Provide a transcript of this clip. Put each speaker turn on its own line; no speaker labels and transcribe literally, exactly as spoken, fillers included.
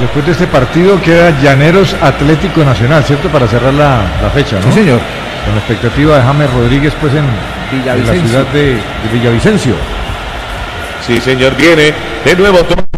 después de este partido queda Llaneros Atlético Nacional, ¿cierto? Para cerrar la, la fecha, ¿no?
Sí, señor.
Con la expectativa de James Rodríguez, pues, en, en la ciudad de, de Villavicencio.
Sí, señor, viene de nuevo.